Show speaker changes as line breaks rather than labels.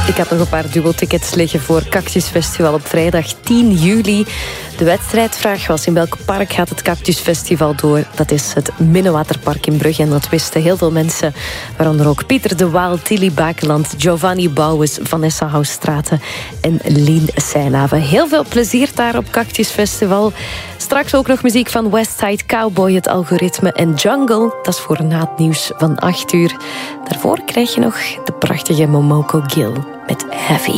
Ik had nog een paar dubbeltickets liggen voor Cactus Festival op vrijdag 10 juli. De wedstrijdvraag was: in welk park gaat het Cactus Festival door? Dat is het Minnewaterpark in Brugge. En dat wisten heel veel mensen. Waaronder ook Pieter de Waal, Tilly Bakeland, Giovanni Bouwens, Vanessa Houstraten en Lien Seilave. Heel veel plezier daar op Cactus Festival. Straks ook nog muziek van Westside Cowboy, Het Algoritme en Jungle. Dat is voor na het nieuws van 8 uur. Daarvoor krijg je nog de prachtige Momoko Gill met Heavy.